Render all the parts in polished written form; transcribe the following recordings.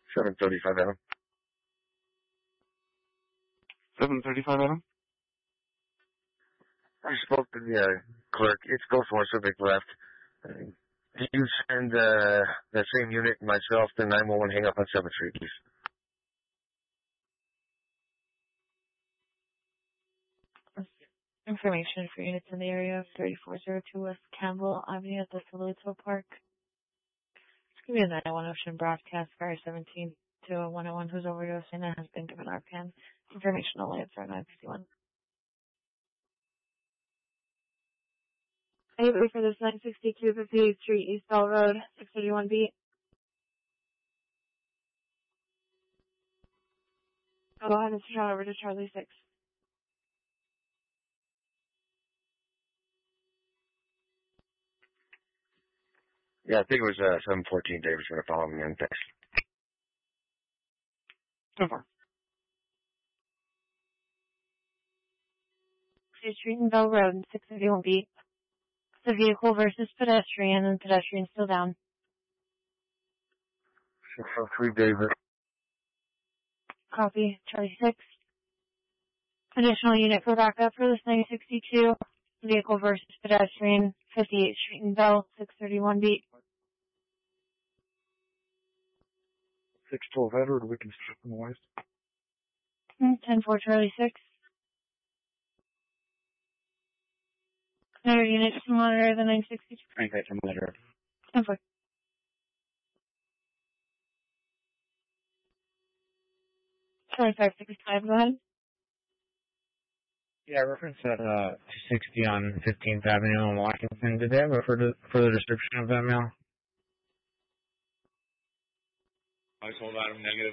735 Adam. 735 Adam? I spoke to the clerk. It's Gulf War Civic left. Do you send the same unit myself to 911 hang up on 7th Street, please? Information for units in the area of 3402 West Campbell Avenue at the Salito Park. It's going to be a 911 Ocean broadcast, Fire 17 to a 101 who's overdosing and has been given RPN. Information only at 951. Are you ready for this 962 58th Street, East Bell Road, 631B? Go ahead and turn over to Charlie 6. Yeah, I think it was 714 Davis going to follow me in. Thanks. So far. Street and Bell Road, 631B. The vehicle versus pedestrian, and pedestrian still down. 603 Davis. Copy, Charlie 6. Additional unit for backup for this 962. Vehicle versus pedestrian, 58th Street and Bell, 631B. 612 Edward, Wickens from the west. 10-4 Charlie 6. Another unit to monitor the 962. Okay, to monitor. 10-4. Charlie 565, go ahead. Yeah, I referenced that 260 on 15th Avenue in Washington. Did they have a further description of that mail? I told Adam negative.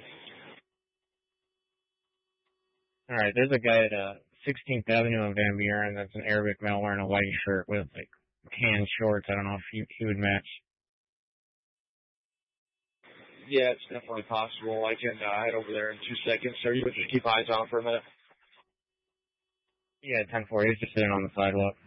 Alright, there's a guy at 16th Avenue in Van Buren that's an Arabic male wearing a white shirt with like tan shorts. I don't know if he would match. Yeah, it's definitely possible. I can head over there in 2 seconds. So you would just keep eyes on for a minute. Yeah, 10-4. He's just sitting on the sidewalk.